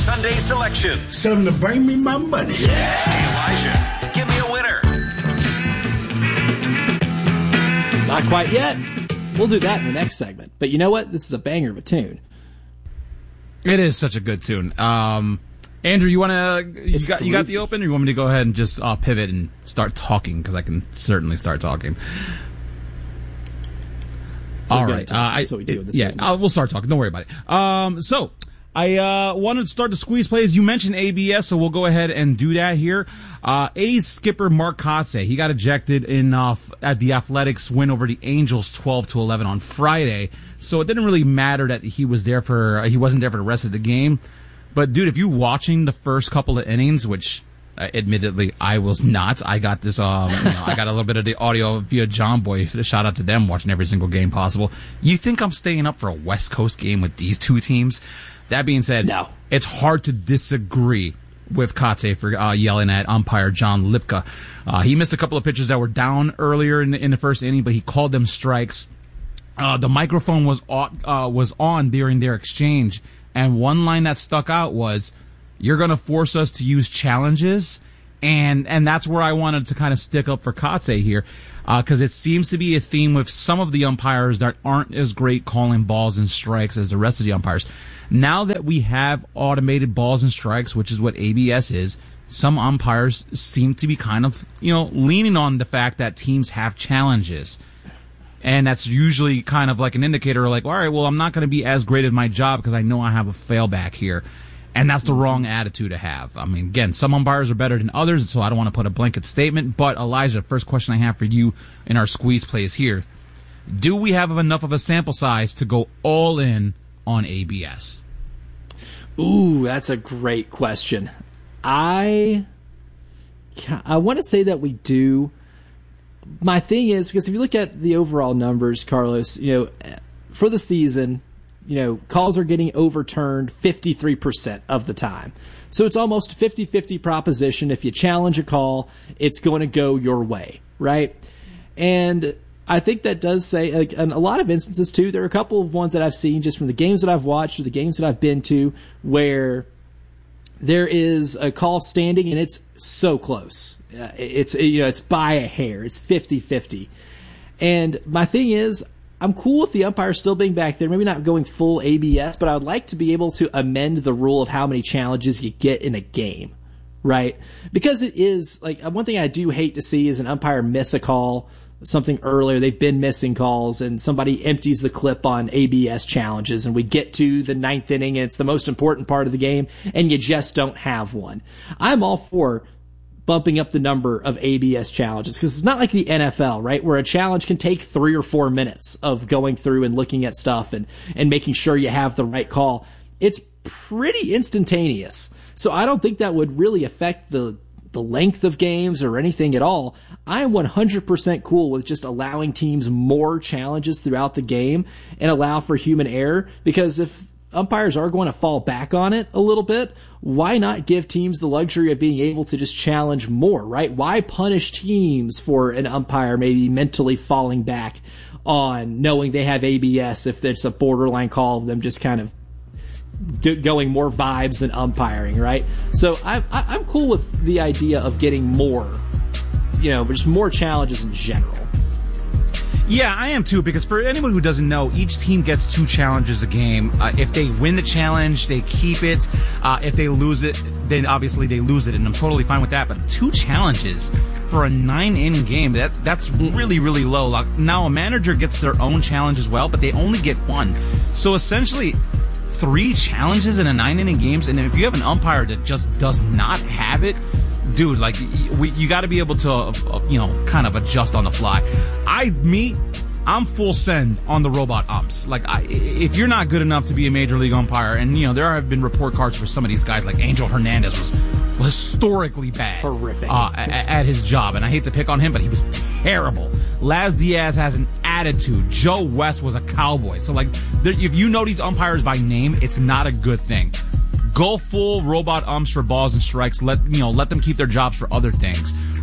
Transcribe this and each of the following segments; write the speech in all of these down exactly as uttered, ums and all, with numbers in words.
Sunday selection. Something to bring me my money. Yeah. Hey, Elijah, give me a winner. Not quite yet. We'll do that in the next segment. But you know what? This is a banger of a tune. It is such a good tune. Um, Andrew, you want to? You got you got the open, or you want me to go ahead and just uh, pivot and start talking? Because I can certainly start talking. We're All right. Talk. Uh, That's what we do in this yeah, business. uh, we'll start talking. Don't worry about it. Um, so I uh, wanted to start the squeeze plays. You mentioned A B S, so we'll go ahead and do that here. Uh, A's skipper Mark Kotsay, he got ejected in uh, at the Athletics win over the Angels twelve to eleven on Friday. So it didn't really matter that he was there for uh, he wasn't there for the rest of the game. But dude, if you're watching the first couple of innings, which uh, admittedly I was not, I got this. Um, you know, I got a little bit of the audio via John Boy. Shout out to them watching every single game possible. You think I'm staying up for a West Coast game with these two teams? That being said, no. It's hard to disagree with Kotsay for uh, yelling at umpire John Lipka. Uh, he missed a couple of pitches that were down earlier in the, in the first inning, but he called them strikes. Uh, the microphone was on, uh, was on during their exchange, and one line that stuck out was, "You're going to force us to use challenges," and and that's where I wanted to kind of stick up for Kotsay here, because uh, it seems to be a theme with some of the umpires that aren't as great calling balls and strikes as the rest of the umpires. Now that we have automated balls and strikes, which is what A B S is, some umpires seem to be kind of, you know, leaning on the fact that teams have challenges. And that's usually kind of like an indicator like, all right, well, I'm not going to be as great at my job because I know I have a failback here. And that's the wrong attitude to have. I mean, again, some umpires are better than others, so I don't want to put a blanket statement. But, Elijah, first question I have for you in our squeeze plays here. Do we have enough of a sample size to go all in on A B S? Ooh, that's a great question. I I want to say that we do. My thing is, because if you look at the overall numbers, Carlos, you know, for the season, you know, calls are getting overturned fifty-three percent of the time. So it's almost fifty-fifty proposition. If you challenge a call, it's going to go your way, right? And I think that does say, like, in a lot of instances, too, there are a couple of ones that I've seen just from the games that I've watched or the games that I've been to where there is a call standing and it's so close. Uh, it's, you know, it's by a hair. It's fifty-fifty. And my thing is, I'm cool with the umpire still being back there, maybe not going full A B S, but I would like to be able to amend the rule of how many challenges you get in a game, right? Because it is, like, one thing I do hate to see is an umpire miss a call, something earlier. They've been missing calls, and somebody empties the clip on A B S challenges, and we get to the ninth inning, and it's the most important part of the game, and you just don't have one. I'm all for bumping up the number of A B S challenges, because it's not like the N F L, right, where a challenge can take three or four minutes of going through and looking at stuff and, and making sure you have the right call. It's pretty instantaneous. So I don't think that would really affect the the length of games or anything at all. I am one hundred percent cool with just allowing teams more challenges throughout the game and allow for human error, because if umpires are going to fall back on it a little bit, why not give teams the luxury of being able to just challenge more, right? Why punish teams for an umpire maybe mentally falling back on knowing they have A B S if there's a borderline call of them just kind of do, going more vibes than umpiring, right? So I, I, I'm cool with the idea of getting more, you know, just more challenges in general. Yeah, I am too, because for anyone who doesn't know, each team gets two challenges a game. Uh, if they win the challenge, they keep it. Uh, if they lose it, then obviously they lose it, and I'm totally fine with that. But two challenges for a nine-inning game, that that's really, really low. Like, now, a manager gets their own challenge as well, but they only get one. So essentially, three challenges in a nine-inning game, and if you have an umpire that just does not have it, dude, like, we, you got to be able to, uh, you know, kind of adjust on the fly. I, me, I'm full send on the robot umps. Like, I, if you're not good enough to be a major league umpire, and, you know, there have been report cards for some of these guys, like Angel Hernandez was historically bad. Horrific. Uh, at, at his job, and I hate to pick on him, but he was terrible. Laz Diaz has an attitude. Joe West was a cowboy. So, like, there, if you know these umpires by name, it's not a good thing. Go full robot umps for balls and strikes. Let you know. Let them keep their jobs for other things.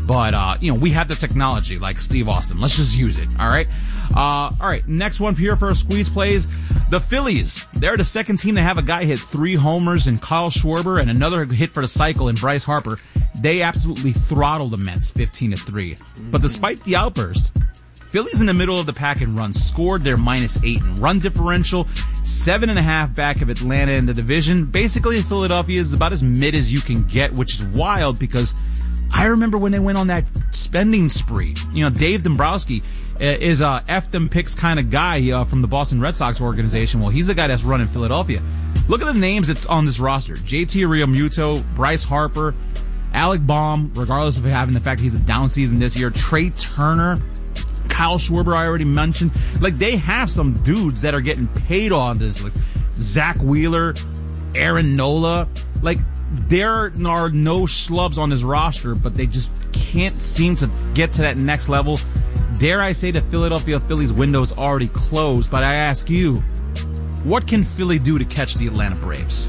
But, uh, you know, we have the technology like Steve Austin. Let's just use it, all right? Uh, all right, next one here for our squeeze plays. The Phillies. They're the second team to have a guy hit three homers in Kyle Schwarber and another hit for the cycle in Bryce Harper. They absolutely throttled the Mets fifteen to three. But despite the outburst, Phillies in the middle of the pack in runs scored. They're minus eight in run differential, seven and a half back of Atlanta in the division. Basically, Philadelphia is about as mid as you can get, which is wild because I remember when they went on that spending spree. You know, Dave Dombrowski is a F them picks kind of guy uh, from the Boston Red Sox organization. Well, he's the guy that's running Philadelphia. Look at the names that's on this roster. J T Realmuto, Bryce Harper, Alec Baum, regardless of having the fact he's a down season this year, Trey Turner, Kyle Schwarber, I already mentioned. Like, they have some dudes that are getting paid on this list. Zach Wheeler, Aaron Nola. Like, there are no schlubs on this roster, but they just can't seem to get to that next level. Dare I say the Philadelphia Phillies window is already closed, but I ask you, what can Philly do to catch the Atlanta Braves?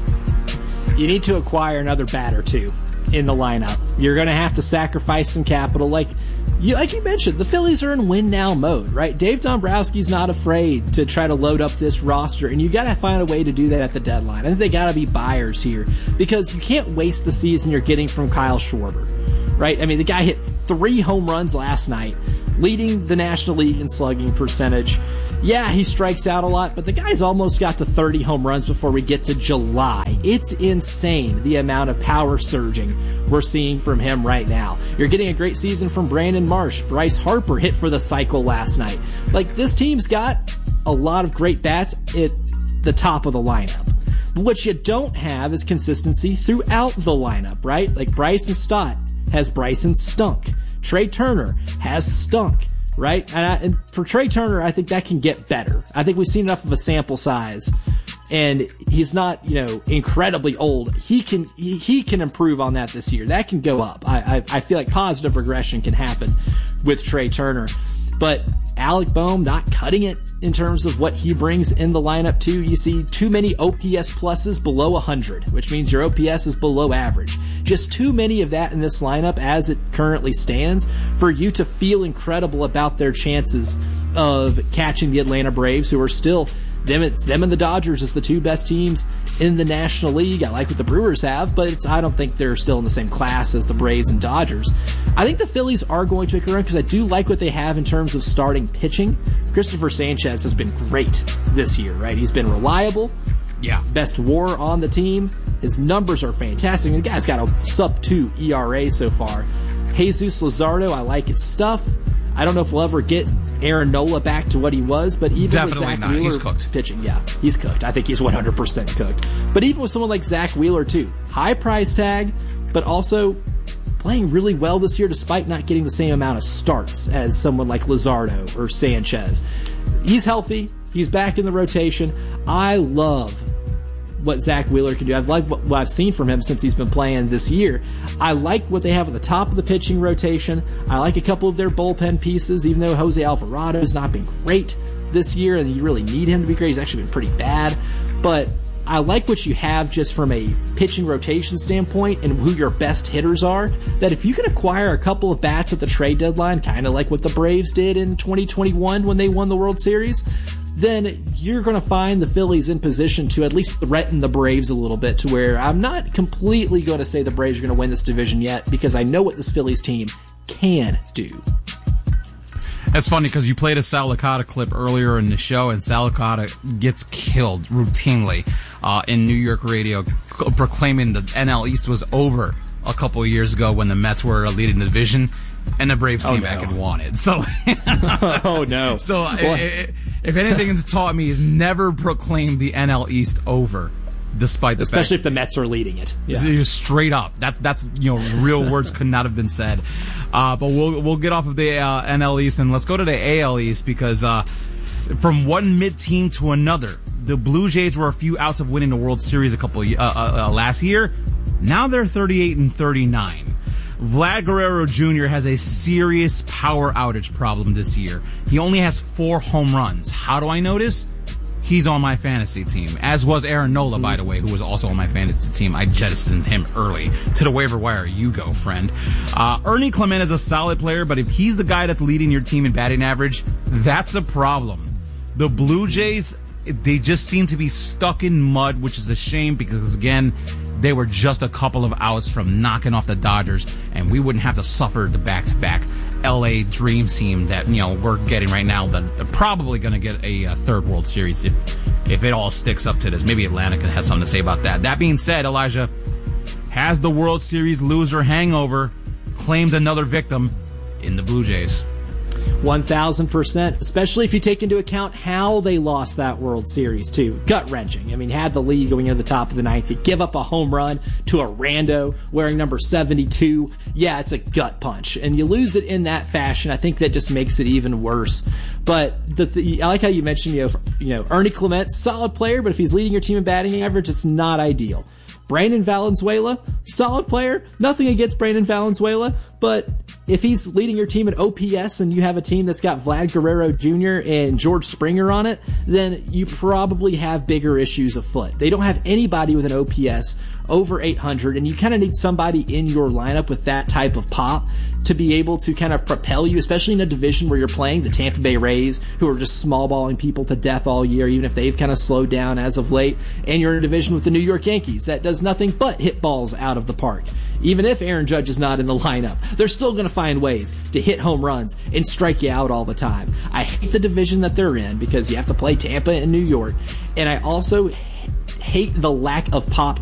You need to acquire another bat or two in the lineup. You're going to have to sacrifice some capital. Like you, like you mentioned, the Phillies are in win-now mode, right? Dave Dombrowski's not afraid to try to load up this roster, and you've got to find a way to do that at the deadline. I think they got to be buyers here because you can't waste the season you're getting from Kyle Schwarber, right? I mean, the guy hit three home runs last night, leading the National League in slugging percentage. Yeah, he strikes out a lot, but the guy's almost got to thirty home runs before we get to July. It's insane the amount of power surging we're seeing from him right now. You're getting a great season from Brandon Marsh. Bryce Harper hit for the cycle last night. Like, this team's got a lot of great bats at the top of the lineup. But what you don't have is consistency throughout the lineup, right? Like, Bryson Stott has Bryson stunk. Trey Turner has stunk, right? And, I, and for Trey Turner, I think that can get better. I think we've seen enough of a sample size, and he's not, you know, incredibly old. He can he, he can improve on that this year. That can go up. I, I I feel like positive regression can happen with Trey Turner, but Alec Bohm not cutting it in terms of what he brings in the lineup too. You see too many O P S pluses below one hundred, which means your O P S is below average. Just too many of that in this lineup as it currently stands for you to feel incredible about their chances of catching the Atlanta Braves, who are still them. It's them and the Dodgers as the two best teams in the National League. I like what the Brewers have, but it's, I don't think they're still in the same class as the Braves and Dodgers. I think the Phillies are going to make a run because I do like what they have in terms of starting pitching. Christopher Sanchez has been great this year, right? He's been reliable. Yeah. Best WAR on the team. His numbers are fantastic. The guy's got a sub two E R A so far. Jesus Luzardo, I like his stuff. I don't know if we'll ever get Aaron Nola back to what he was, but even Definitely with Zach not. Wheeler He's cooked. pitching, yeah, he's cooked. I think he's one hundred percent cooked. But even with someone like Zach Wheeler, too, high price tag, but also playing really well this year despite not getting the same amount of starts as someone like Luzardo or Sanchez. He's healthy. He's back in the rotation. I love what Zach Wheeler can do. I've liked what I've seen from him since he's been playing this year. I like what they have at the top of the pitching rotation. I like a couple of their bullpen pieces, even though Jose Alvarado's not been great this year, and you really need him to be great. He's actually been pretty bad. But I like what you have just from a pitching rotation standpoint and who your best hitters are, that if you can acquire a couple of bats at the trade deadline, kind of like what the Braves did in twenty twenty-one when they won the World Series, then you're going to find the Phillies in position to at least threaten the Braves a little bit, to where I'm not completely going to say the Braves are going to win this division yet, because I know what this Phillies team can do. That's funny because you played a Sal Licata clip earlier in the show, and Sal Licata gets killed routinely uh, in New York radio, proclaiming the N L East was over a couple of years ago when the Mets were leading the division, and the Braves came oh, no. back and won it. So, oh no! So, well, it, it, if anything has taught me, he's never proclaimed the N L East over, despite the especially fact, if the Mets are leading it. Yeah. Straight up, that's that's you know real words could not have been said. Uh, but we'll we'll get off of the uh, N L East and let's go to the A L East, because uh, from one mid team to another, the Blue Jays were a few outs of winning the World Series a couple of, uh, uh, uh, last year. Now they're thirty-eight and thirty-nine. Vlad Guerrero Junior has a serious power outage problem this year. He only has four home runs. How do I notice? he's on my fantasy team, as was Aaron Nola, by the way, who was also on my fantasy team. I jettisoned him early. To the waiver wire you go, friend. Uh, Ernie Clement is a solid player, but if he's the guy that's leading your team in batting average, that's a problem. The Blue Jays, they just seem to be stuck in mud, which is a shame because, again, they were just a couple of outs from knocking off the Dodgers, and we wouldn't have to suffer the back-to-back L A dream team that, you know, we're getting right now. That they're probably going to get a, a third World Series if if it all sticks up to this. Maybe Atlanta can have something to say about that. That being said, Elijah, has the World Series loser hangover claimed another victim in the Blue Jays? one thousand percent, especially if you take into account how they lost that World Series, too. Gut-wrenching. I mean, had the lead going into the top of the ninth to give up a home run to a rando wearing number seventy-two. Yeah, it's a gut punch. And you lose it in that fashion. I think that just makes it even worse. But the th- I like how you mentioned, you know, you know, Ernie Clement, solid player, but if he's leading your team in batting average, it's not ideal. Brandon Valenzuela, solid player. Nothing against Brandon Valenzuela, but if he's leading your team in O P S and you have a team that's got Vlad Guerrero Junior and George Springer on it, then you probably have bigger issues afoot. They don't have anybody with an O P S over eight hundred, and you kind of need somebody in your lineup with that type of pop to be able to kind of propel you, especially in a division where you're playing the Tampa Bay Rays, who are just small-balling people to death all year, even if they've kind of slowed down as of late, and you're in a division with the New York Yankees that does nothing but hit balls out of the park. Even if Aaron Judge is not in the lineup, they're still going to find ways to hit home runs and strike you out all the time. I hate the division that they're in because you have to play Tampa and New York, and I also hate the lack of pop